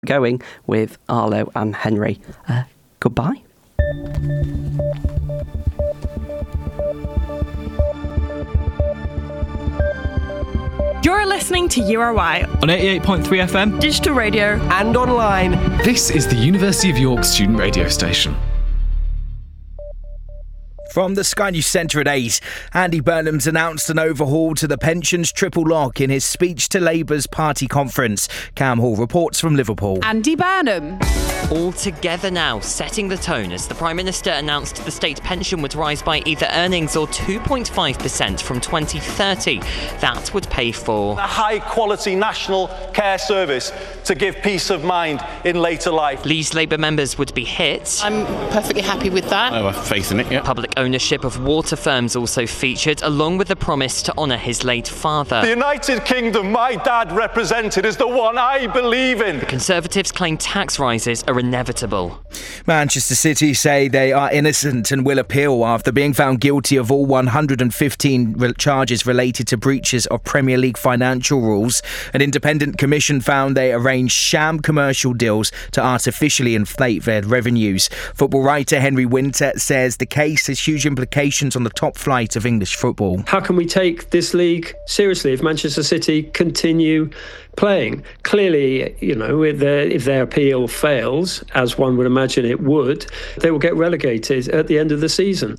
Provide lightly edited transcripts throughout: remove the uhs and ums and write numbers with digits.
going with Arlo and Henry. Goodbye. You're listening to URY on 88.3 FM, digital radio, and online. This is the University of York student radio station. From the Sky News Centre at 8, Andy Burnham's announced an overhaul to the pensions triple lock in his speech to Labour's party conference. Cam Hall reports from Liverpool. Andy Burnham. All together now, setting the tone as the Prime Minister announced the state pension would rise by either earnings or 2.5% from 2030. That would pay for a high-quality national care service to give peace of mind in later life. Leeds Labour members would be hit. I'm perfectly happy with that. I have faith in it, yeah. Public ownership of water firms also featured, along with the promise to honour his late father. The United Kingdom my dad represented is the one I believe in. The Conservatives claim tax rises are inevitable. Manchester City say they are innocent and will appeal after being found guilty of all 115 charges related to breaches of Premier League financial rules. An independent commission found they arranged sham commercial deals to artificially inflate their revenues. Football writer Henry Winter says the case has huge implications on the top flight of English football. How can we take this league seriously if Manchester City continue playing? Clearly, if their appeal fails, as one would imagine it would, they will get relegated at the end of the season.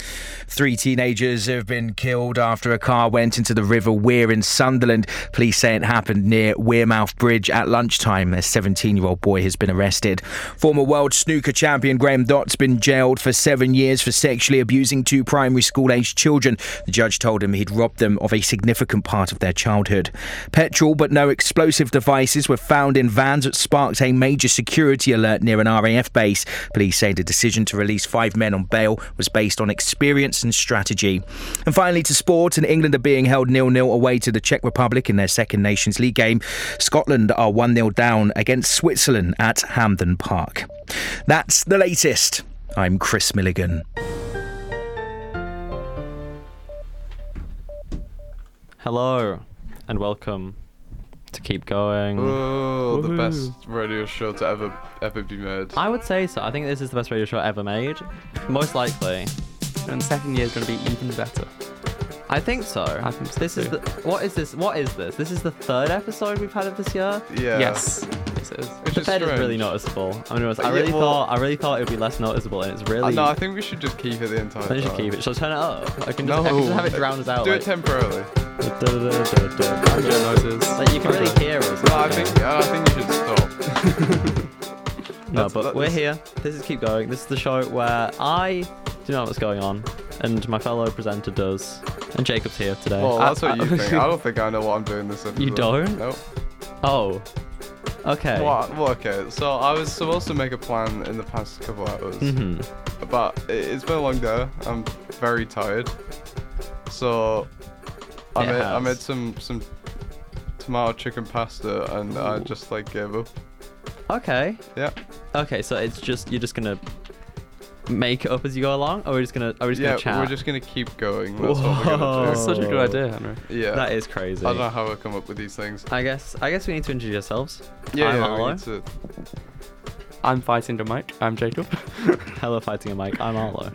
3 teenagers have been killed after a car went into the River Wear in Sunderland. Police say it happened near Wearmouth Bridge at lunchtime. A 17-year-old boy has been arrested. Former world snooker champion Graham Dott's been jailed for 7 years for sexually abusing 2 primary school-aged children. The judge told him he'd robbed them of a significant part of their childhood. Petrol but no explosive devices were found in vans that sparked a major security alert near an RAF base. Police say the decision to release 5 men on bail was based on experience and strategy. And finally to sport, and England are being held 0-0 away to the Czech Republic in their second Nations League game. Scotland are 1-0 down against Switzerland at Hampden Park. That's the latest. I'm Chris Milligan. Hello and welcome to Keep Going. Oh, the best radio show to ever be made. I would say so. I think this is the best radio show ever made. Most likely. And the second year is going to be even better. I think so. I think so This too. is what is this? What is this? This is the 3rd episode we've had of this year. Yeah. Yes. This is. The 3rd is really noticeable. I really thought it would be less noticeable, and it's really. No, I think we should just keep it the entire time. I should keep it. Shall I turn it up? I can No. just have it drown us out. Do it temporarily. Like you can really hear us. No, I think you should stop. No, but we're here. This is Keep Going. This is the show where I do know what's going on, and my fellow presenter does. And Jacob's here today. Well, that's what you think. I don't think I know what I'm doing this episode. You don't? Nope. Oh. Okay. Well, okay. So I was supposed to make a plan in the past couple hours, but it's been a long day. I'm very tired. So I made some tomato chicken pasta, and I just gave up. Okay. Yeah. Okay, so it's just you're just gonna make it up as you go along, or are we just gonna chat? We're just gonna keep going. That's what we're gonna do. That's such a good idea, Henry. Yeah. That is crazy. I don't know how I come up with these things. I guess we need to introduce ourselves. Yeah, I'm we Arlo. need to. I'm fighting the mic. I'm Jacob. Hello, fighting a mic. I'm Arlo.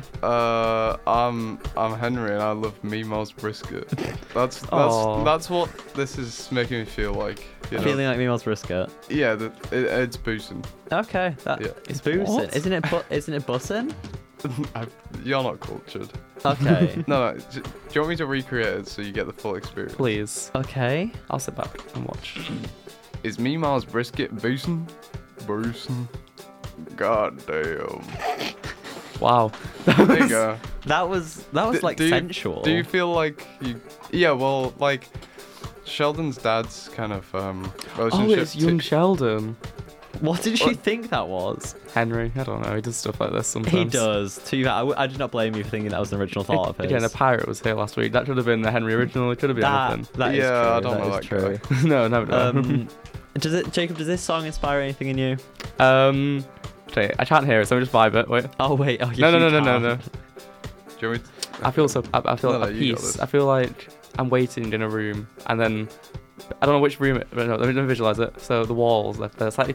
I'm Henry, and I love Meemaw's brisket. That's what this is making me feel like. Feeling like Meemaw's brisket. Yeah, it's boosting. Okay, it's boosting. Isn't it bussin'? You're not cultured. Okay. No. Do you want me to recreate it so you get the full experience? Please. Okay. I'll sit back and watch. Is Meemaw's brisket boosting? Boosting. God damn. Wow. There you go. That was sensual. Do you feel like you? Yeah. Well, Sheldon's dad's kind of relationship. Oh, it's young Sheldon. What did you think that was? Henry, I don't know. He does stuff like this sometimes. He does. Too bad. I do not blame you for thinking that was an original thought of his. Again, a pirate was here last week. That should have been the Henry original. It could have been anything. That is true. I don't know that true. guy. No. Jacob, does this song inspire anything in you? I can't hear it, so I'm just vibe it. Wait. Oh wait. Oh, No. Do you want me to... I feel at you got peace. this. I feel like I'm waiting in a room, and then I don't know which room. No, let me visualize it. So the walls, they're slightly